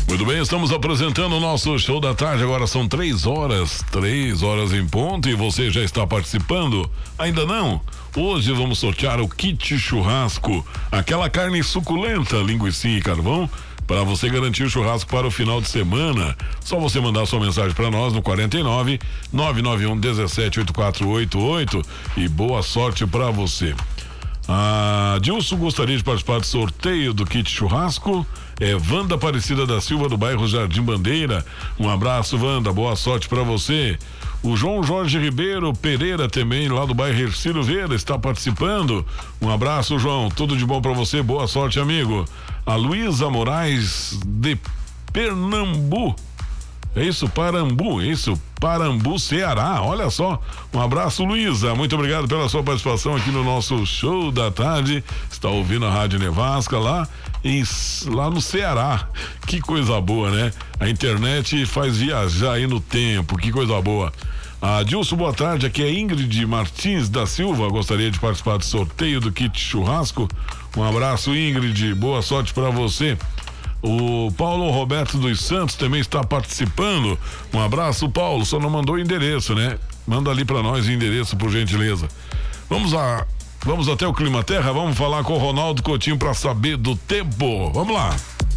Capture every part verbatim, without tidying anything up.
Muito bem, estamos apresentando o nosso show da tarde. Agora são três horas, três horas em ponto, e você já está participando? Ainda não? Hoje vamos sortear o kit churrasco, aquela carne suculenta, linguiça e carvão, para você garantir o churrasco para o final de semana. Só você mandar sua mensagem para nós no quarenta e nove, nove nove um, dezessete, oitenta e quatro oitenta e oito, e boa sorte para você. A Dilson gostaria de participar do sorteio do kit churrasco. É Wanda Aparecida da Silva, do bairro Jardim Bandeira. Um abraço, Wanda, boa sorte para você. O João Jorge Ribeiro Pereira, também lá do bairro Hercílio Vieira, está participando. Um abraço, João, tudo de bom para você, boa sorte, amigo. A Luísa Moraes de Pernambu, é isso, Parambu, é isso, Parambu, Ceará, olha só. Um abraço, Luísa, muito obrigado pela sua participação aqui no nosso show da tarde. Está ouvindo a Rádio Nevasca lá em, lá no Ceará. Que coisa boa, né? A internet faz viajar aí no tempo, que coisa boa. A Dilson, boa tarde, aqui é Ingrid Martins da Silva, gostaria de participar do sorteio do kit churrasco. Um abraço, Ingrid, boa sorte para você. O Paulo Roberto dos Santos também está participando. Um abraço, Paulo, só não mandou o endereço, né? Manda ali para nós o endereço, por gentileza. Vamos a, vamos até o Clima Terra, vamos falar com o Ronaldo Coutinho para saber do tempo. Vamos lá.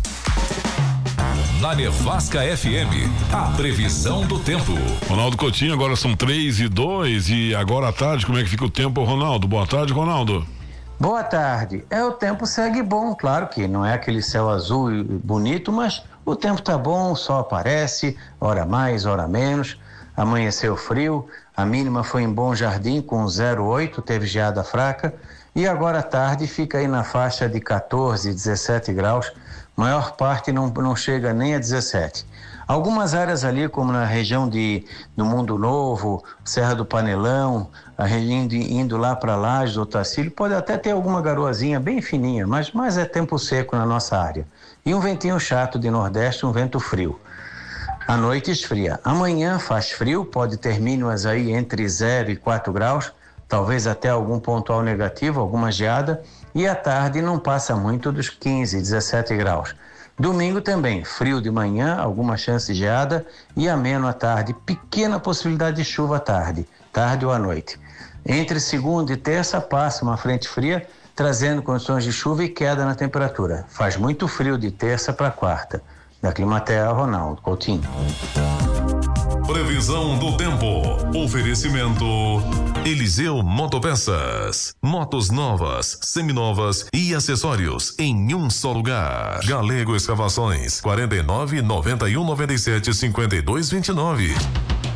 Na Nevasca F M, a previsão do tempo. Ronaldo Coutinho, agora são três e dois, e agora à tarde, como é que fica o tempo, Ronaldo? Boa tarde, Ronaldo. Boa tarde. É, o tempo segue bom, claro que não é aquele céu azul e bonito, mas o tempo tá bom, o sol aparece, hora mais, hora menos. Amanheceu frio, a mínima foi em Bom Jardim com zero vírgula oito, teve geada fraca, e agora à tarde fica aí na faixa de quatorze, dezessete graus, maior parte não, não chega nem a dezessete. Algumas áreas ali, como na região de, do Mundo Novo, Serra do Panelão, a região de, indo lá para Lages, Otacílio, pode até ter alguma garoazinha bem fininha, mas, mas é tempo seco na nossa área. E um ventinho chato de nordeste, um vento frio. À noite esfria. Amanhã faz frio, pode ter mínimas aí entre zero e quatro graus, talvez até algum pontual negativo, alguma geada, e à tarde não passa muito dos quinze, dezessete graus. Domingo também, frio de manhã, alguma chance de geada e ameno à tarde, pequena possibilidade de chuva à tarde, tarde ou à noite. Entre segunda e terça passa uma frente fria, trazendo condições de chuva e queda na temperatura. Faz muito frio de terça para quarta. Da Climaterra, Ronaldo Coutinho. Previsão do tempo. Oferecimento Eliseu Motopeças. Motos novas, seminovas e acessórios em um só lugar. Galego Escavações, quarenta e nove, noventa e um, noventa e sete, cinquenta e dois, vinte e nove.